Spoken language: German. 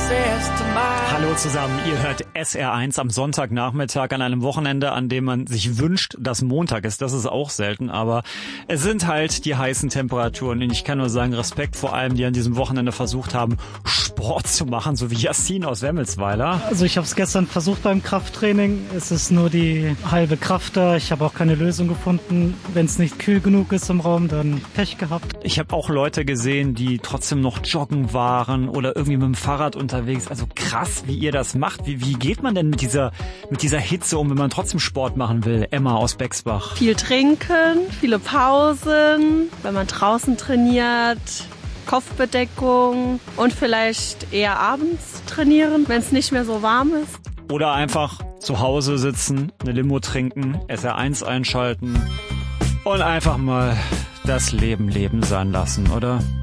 Hallo zusammen, ihr hört SR1 am Sonntagnachmittag an einem Wochenende, an dem man sich wünscht, dass Montag ist. Das ist auch selten, aber es sind halt die heißen Temperaturen. Und ich kann nur sagen, Respekt vor allem, die an diesem Wochenende versucht haben, Sport zu machen, so wie Yassin aus Wemmelsweiler. Also ich habe es gestern versucht beim Krafttraining. Es ist nur die halbe Kraft da. Ich habe auch keine Lösung gefunden. Wenn es nicht kühl genug ist im Raum, dann Pech gehabt. Ich habe auch Leute gesehen, die trotzdem noch joggen waren oder irgendwie mit dem Fahrrad unterwegs. Also krass, wie ihr das macht. Wie geht man denn mit dieser Hitze um, wenn man trotzdem Sport machen will? Emma aus Bexbach. Viel trinken, viele Pausen, wenn man draußen trainiert, Kopfbedeckung und vielleicht eher abends trainieren, wenn es nicht mehr so warm ist. Oder einfach zu Hause sitzen, eine Limo trinken, SR1 einschalten und einfach mal das Leben sein lassen, oder?